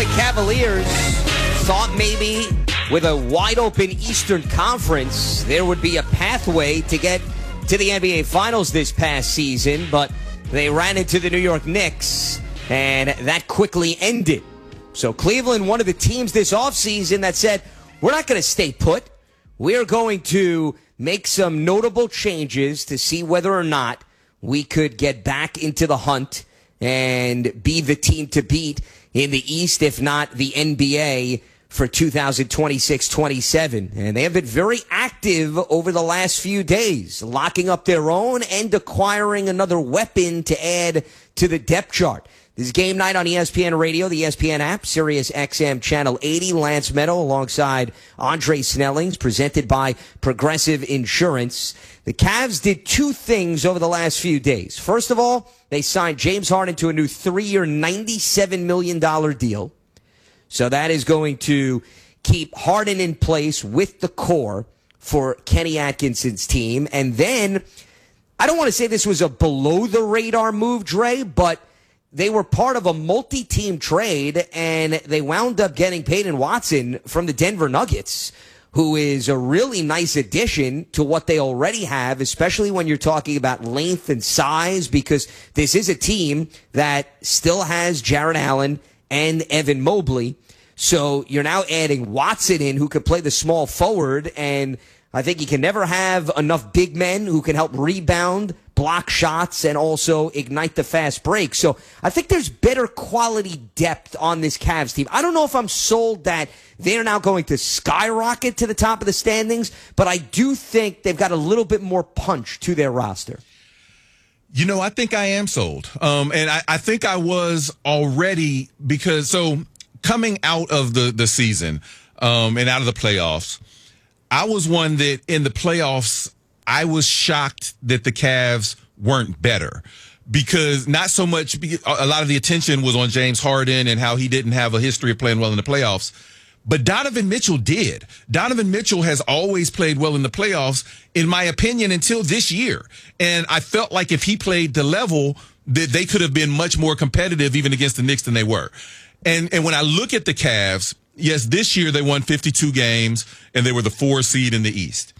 Cavaliers thought maybe with a wide-open Eastern Conference, there would be a pathway to get to the NBA Finals this past season, but they ran into the New York Knicks, and that quickly ended. So Cleveland, one of the teams this offseason that said, we're not going to stay put. We're going to make some notable changes to see whether or not we could get back into the hunt and be the team to beat in the East, if not the NBA, for 2026-27. And they have been very active over the last few days, locking up their own and acquiring another weapon to add to the depth chart. This is Game Night on ESPN Radio, the ESPN app, Sirius XM Channel 80. Lance Meadow alongside Andre Snellings, presented by Progressive Insurance. The Cavs did two things over the last few days. First of all, they signed James Harden to a new 3-year, $97 million deal. So that is going to keep Harden in place with the core for Kenny Atkinson's team. And then, I don't want to say this was a below-the-radar move, Dre, but they were part of a multi-team trade, and they wound up getting Peyton Watson from the Denver Nuggets, who is a really nice addition to what they already have, especially when you're talking about length and size, because this is a team that still has Jarrett Allen and Evan Mobley. So you're now adding Watson in, who could play the small forward, and I think you can never have enough big men who can help rebound, block shots, and also ignite the fast break. So I think there's better quality depth on this Cavs team. I don't know if I'm sold that they're now going to skyrocket to the top of the standings, but I do think they've got a little bit more punch to their roster. You know, I think I am sold. And I think I was already, because coming out of the season and out of the playoffs, I was one that in the playoffs, I was shocked that the Cavs weren't better, because not so much, a lot of the attention was on James Harden and how he didn't have a history of playing well in the playoffs. But Donovan Mitchell did. Donovan Mitchell has always played well in the playoffs, in my opinion, until this year. And I felt like if he played the level, that they could have been much more competitive even against the Knicks than they were. And when I look at the Cavs, yes, this year they won 52 games and they were the 4 seed in the East.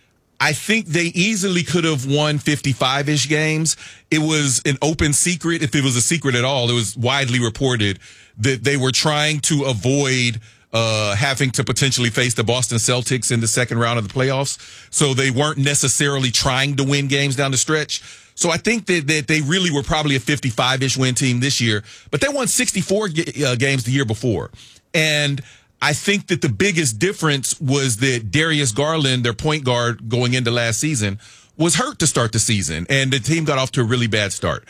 I think they easily could have won 55-ish games. It was an open secret. If it was a secret at all, it was widely reported that they were trying to avoid having to potentially face the Boston Celtics in the second round of the playoffs. So they weren't necessarily trying to win games down the stretch. So I think that they really were probably a 55-ish win team this year, but they won 64 games the year before. And I think that the biggest difference was that Darius Garland, their point guard going into last season, was hurt to start the season, and the team got off to a really bad start.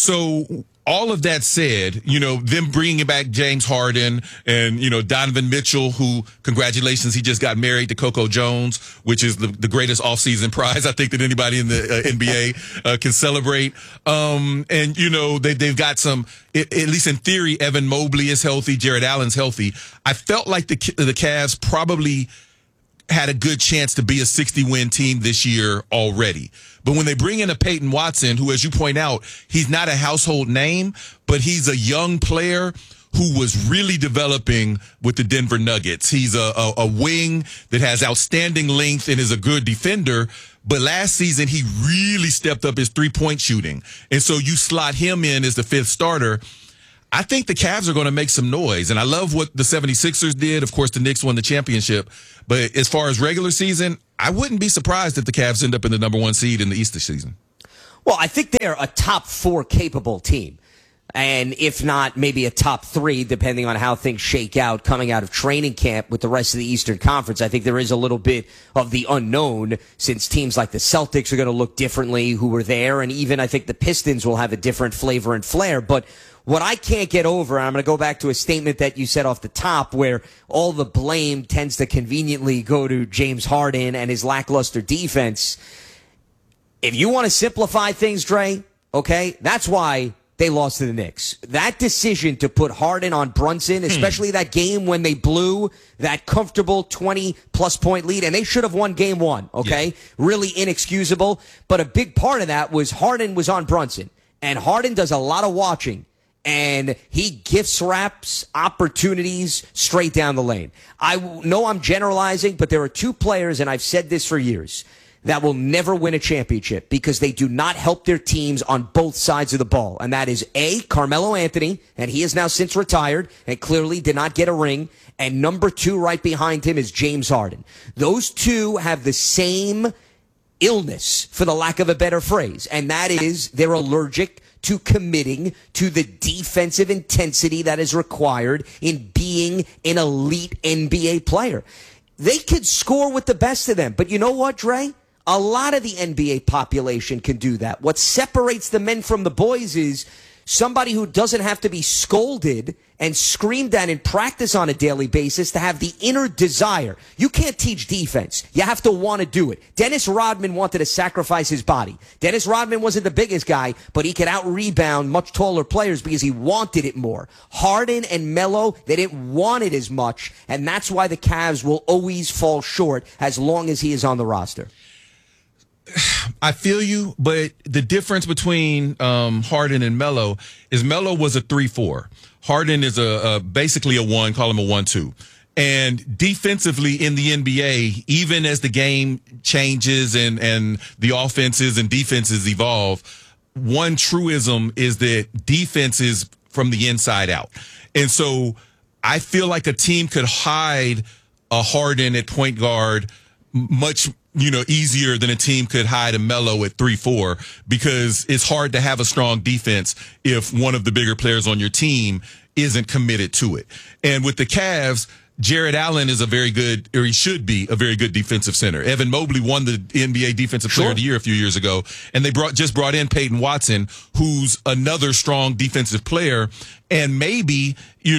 So all of that said, you know, them bringing back James Harden and, you know, Donovan Mitchell, who, congratulations, he just got married to Coco Jones, which is the greatest offseason prize I think that anybody in the NBA can celebrate. And, you know, they've got some, at least in theory, Evan Mobley is healthy, Jarrett Allen's healthy. I felt like the Cavs probably had a good chance to be a 60-win team this year already. But when they bring in a Peyton Watson, who, as you point out, he's not a household name, but he's a young player who was really developing with the Denver Nuggets. He's a wing that has outstanding length and is a good defender. But last season, he really stepped up his three-point shooting. And so you slot him in as the fifth starter. I think the Cavs are going to make some noise. And I love what the 76ers did. Of course, the Knicks won the championship. But as far as regular season, I wouldn't be surprised if the Cavs end up in the number 1 seed in the East this season. Well, I think they're a top 4 capable team. And if not, maybe a top 3, depending on how things shake out coming out of training camp with the rest of the Eastern Conference. I think there is a little bit of the unknown, since teams like the Celtics are going to look differently, who were there. And even I think the Pistons will have a different flavor and flair. But what I can't get over, and I'm going to go back to a statement that you said off the top, where all the blame tends to conveniently go to James Harden and his lackluster defense. If you want to simplify things, Dre, okay, that's why they lost to the Knicks. That decision to put Harden on Brunson, especially that game when they blew that comfortable 20-plus point lead, and they should have won game 1, okay? Yeah. Really inexcusable. But a big part of that was Harden was on Brunson, and Harden does a lot of watching. and he gifts wraps opportunities straight down the lane. I know I'm generalizing, but there are two players, and I've said this for years, that will never win a championship because they do not help their teams on both sides of the ball. And that is A, Carmelo Anthony, and he is now since retired and clearly did not get a ring. And number two right behind him is James Harden. Those two have the same illness, for the lack of a better phrase, and that is they're allergic to committing to the defensive intensity that is required in being an elite NBA player. They could score with the best of them, but you know what, Dre? A lot of the NBA population can do that. What separates the men from the boys is somebody who doesn't have to be scolded and screamed at in practice on a daily basis to have the inner desire. You can't teach defense. You have to want to do it. Dennis Rodman wanted to sacrifice his body. Dennis Rodman wasn't the biggest guy, but he could out-rebound much taller players because he wanted it more. Harden and Melo, they didn't want it as much, and that's why the Cavs will always fall short as long as he is on the roster. I feel you, but the difference between Harden and Melo is Melo was a 3-4. Harden is basically a 1, call him a 1-2. And defensively in the NBA, even as the game changes and the offenses and defenses evolve, one truism is that defense is from the inside out. And so I feel like a team could hide a Harden at point guard much easier than a team could hide a Melo at 3-4 because it's hard to have a strong defense if one of the bigger players on your team isn't committed to it. And with the Cavs, Jared Allen is he should be a very good defensive center. Evan Mobley won the NBA Defensive Player of the Year a few years ago, and they just brought in Peyton Watson, who's another strong defensive player. And maybe,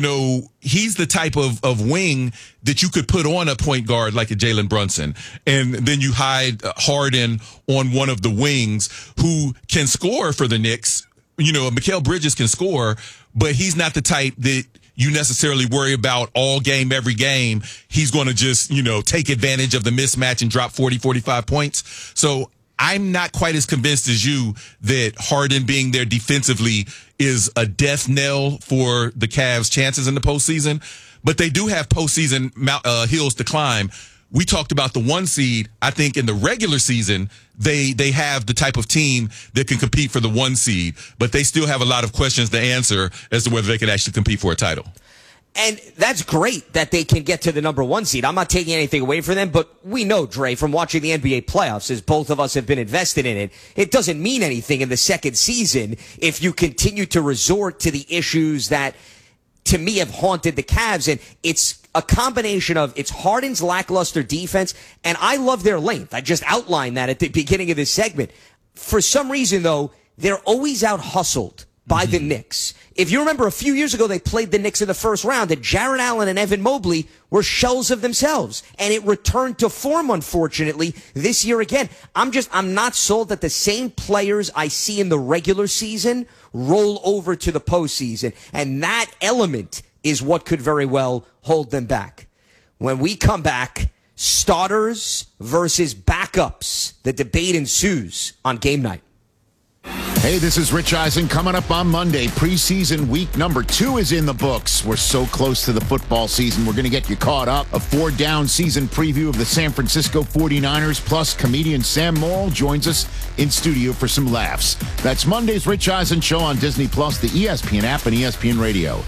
he's the type of wing that you could put on a point guard like a Jalen Brunson. And then you hide Harden on one of the wings who can score for the Knicks. Mikal Bridges can score, but he's not the type that you necessarily worry about all game, every game. He's going to just, take advantage of the mismatch and drop 40, 45 points. So I'm not quite as convinced as you that Harden being there defensively is a death knell for the Cavs' chances in the postseason. But they do have postseason hills to climb. We talked about the 1 seed. I think in the regular season, they have the type of team that can compete for the 1 seed, but they still have a lot of questions to answer as to whether they can actually compete for a title. And that's great that they can get to the number 1 seed. I'm not taking anything away from them, but we know, Dre, from watching the NBA playoffs, as both of us have been invested in it, it doesn't mean anything in the second season if you continue to resort to the issues that, to me, have haunted the Cavs. And it's a combination of it's Harden's lackluster defense, and I love their length. I just outlined that at the beginning of this segment. For some reason, though, they're always out-hustled by the Knicks. If you remember, a few years ago, they played the Knicks in the first round, and Jared Allen and Evan Mobley were shells of themselves. And it returned to form, unfortunately, this year again. I'm not sold that the same players I see in the regular season roll over to the postseason. And that element is what could very well hold them back. When we come back, starters versus backups. The debate ensues on game night. Hey, this is Rich Eisen. Coming up on Monday, preseason week number 2 is in the books. We're so close to the football season. We're going to get you caught up. A 4-down season preview of the San Francisco 49ers, plus comedian Sam Morrill joins us in studio for some laughs. That's Monday's Rich Eisen Show on Disney+, the ESPN app, and ESPN Radio.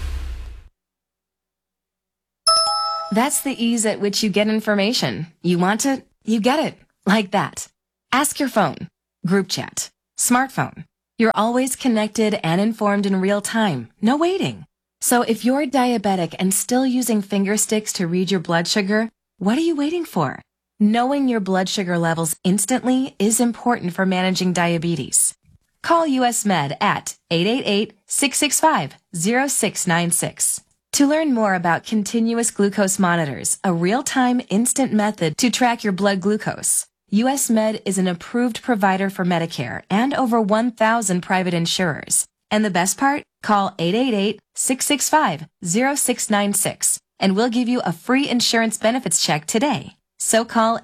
That's the ease at which you get information. You want it, you get it. Like that. Ask your phone. Group chat. Smartphone. You're always connected and informed in real time. No waiting. So if you're diabetic and still using finger sticks to read your blood sugar, what are you waiting for? Knowing your blood sugar levels instantly is important for managing diabetes. Call US Med at 888-665-0696. To learn more about continuous glucose monitors, a real-time instant method to track your blood glucose, US Med is an approved provider for Medicare and over 1,000 private insurers. And the best part? Call 888-665-0696 and we'll give you a free insurance benefits check today. So call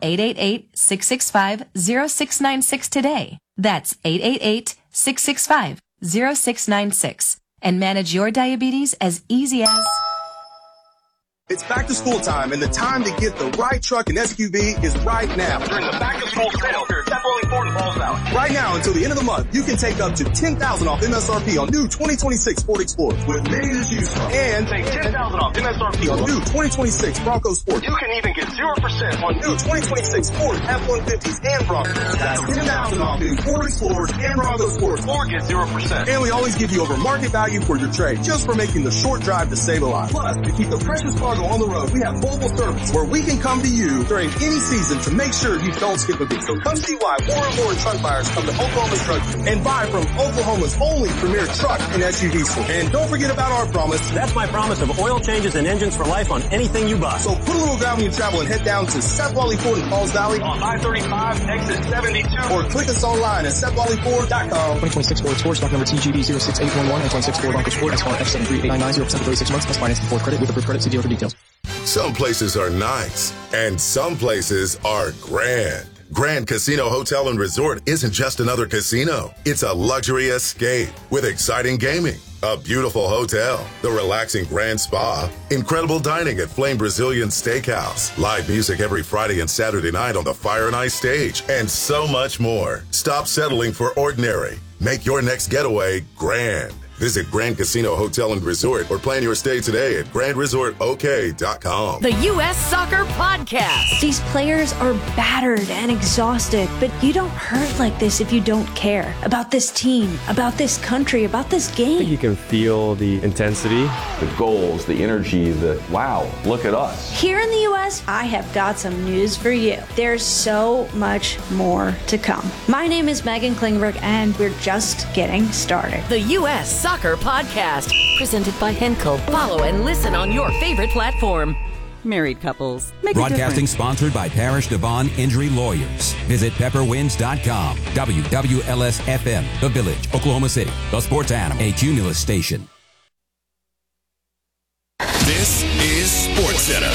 888-665-0696 today. That's 888-665-0696. and manage your diabetes as easy as... It's back to school time, and the time to get the right truck and SUV is right now. During the back to school sale here at Step Wally Ford in Falls Valley. Right now, until the end of the month, you can take up to $10,000 off MSRP on new 2026 Ford Explorer with many to choose from. And take $10,000 off MSRP on new 2026 Bronco Sport. You can even get 0% on new 2026 Ford F-150s and Broncos. That's $10,000 off new Ford Explorers and Bronco Sports. Or get 0%. And we always give you over market value for your trade, just for making the short drive to save a lot. Plus, to keep the precious cargo on the road, we have mobile service where we can come to you during any season to make sure you don't skip a beat. So come see why more and more truck buyers come to Oklahoma's Truck and buy from Oklahoma's only premier truck and SUV store. And don't forget about our promise. That's my promise of oil changes and engines for life on anything you buy. So put a little down when you travel and head down to Step Wally Ford in Falls Valley on I-35 exit 72 or click us online at StepWallyFord.com. 2026 Ford Sport, stock number TGB 06811 and 26 Ford Bronco Sport, SR F73899, 0% for 36 months, plus finance and Ford credit with approved credit. See dealer for details. Some places are nice, and some places are grand. Grand Casino Hotel and Resort isn't just another casino. It's a luxury escape with exciting gaming, a beautiful hotel, the relaxing Grand Spa, incredible dining at Flame Brazilian Steakhouse, live music every Friday and Saturday night on the Fire and Ice stage, and so much more. Stop settling for ordinary. Make your next getaway grand. Visit Grand Casino Hotel and Resort or plan your stay today at GrandResortOK.com. The U.S. Soccer Podcast. These players are battered and exhausted, but you don't hurt like this if you don't care about this team, about this country, about this game. You can feel the intensity, the goals, the energy, the wow, look at us. Here in the U.S., I have got some news for you. There's so much more to come. My name is Megan Klingberg, and we're just getting started. The U.S. Soccer Podcast, presented by Henkel. Follow and listen on your favorite platform. Married couples. Broadcasting sponsored by Parish Devon Injury Lawyers. Visit pepperwinds.com. WWLS-FM, The Village, Oklahoma City. The Sports Animal, a Cumulus station. This is SportsCenter.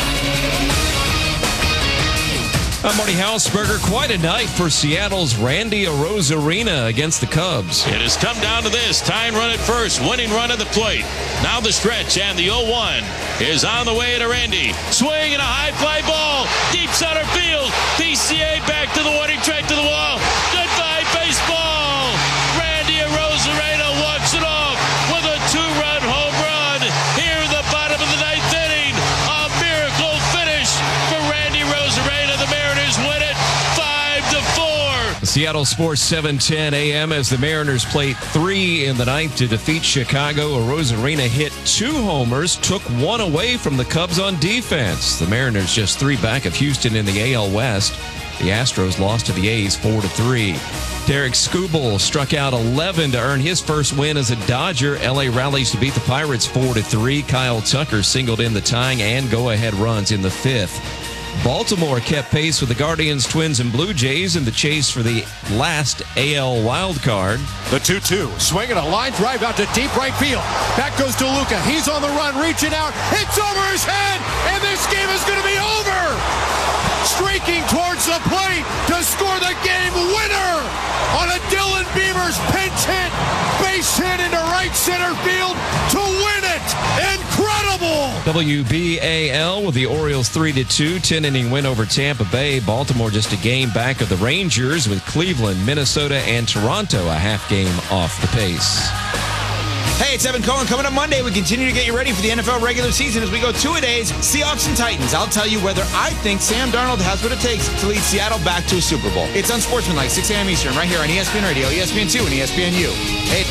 I'm Marty Hausberger. Quite a night for Seattle's Randy Arozarena against the Cubs. It has come down to this. Tying run at first. Winning run at the plate. Now the stretch, and the 0-1 is on the way to Randy. Swing and a high fly ball. Deep center field. PCA back to the warning track to the wall. Goodbye, baseball. Randy Arozarena walks it off with a 2-run home run here in the bottom of the ninth inning. A miracle finish for Randy Arozarena. The Mariners win it 5-4. Seattle Sports 710 AM as the Mariners played 3 in the ninth to defeat Chicago. Arozarena hit 2 homers, took 1 away from the Cubs on defense. The Mariners just 3 back of Houston in the AL West. The Astros lost to the A's 4-3. Derek Skubal struck out 11 to earn his first win as a Dodger. LA rallies to beat the Pirates 4-3. Kyle Tucker singled in the tying and go-ahead runs in the 5th. Baltimore kept pace with the Guardians, Twins, and Blue Jays in the chase for the last AL wild card. The 2-2, swinging a line drive out to deep right field. Back goes DeLuca. He's on the run, reaching out. Hits over his head, and this game is going to be over. Streaking towards the plate to score the game winner on a Dylan Beavers pinch hit. Base hit into right center field to win it. Incredible! WBAL with the Orioles 3-2, 10-inning win over Tampa Bay. Baltimore just a game back of the Rangers with Cleveland, Minnesota, and Toronto a half game off the pace. Hey, it's Evan Cohen. Coming up Monday, we continue to get you ready for the NFL regular season as we go 2-a-days, Seahawks and Titans. I'll tell you whether I think Sam Darnold has what it takes to lead Seattle back to a Super Bowl. It's Unsportsmanlike, 6 a.m. Eastern, right here on ESPN Radio, ESPN2, and ESPNU. Hey,